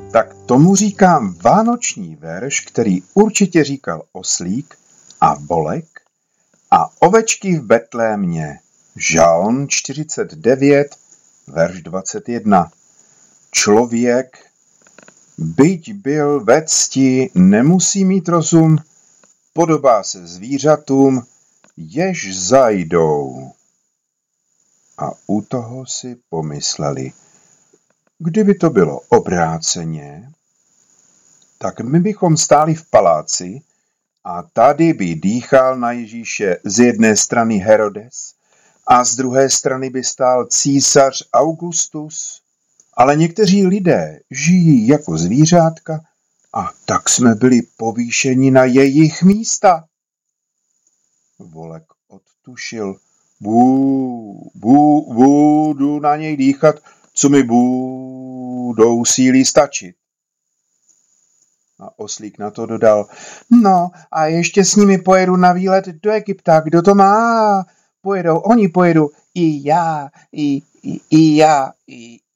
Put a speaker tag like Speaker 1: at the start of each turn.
Speaker 1: Tak tomu říkám vánoční verš, který určitě říkal oslík a volek a ovečky v Betlémě. Žalm 49, verš 21. Člověk, byť byl ve cti, nemusí mít rozum, podobá se zvířatům, jež zajdou. A u toho si pomysleli, kdyby to bylo obráceně, tak my bychom stáli v paláci a tady by dýchal na Ježíše z jedné strany Herodes a z druhé strany by stál císař Augustus, ale někteří lidé žijí jako zvířátka a tak jsme byli povýšeni na jejich místa. Volek odtušil, budu na něj dýchat, co mi budou síly stačit. A oslík na to dodal, no a ještě s nimi pojedu na výlet do Egypta, kdo to má? Oni pojedu, i já, i já,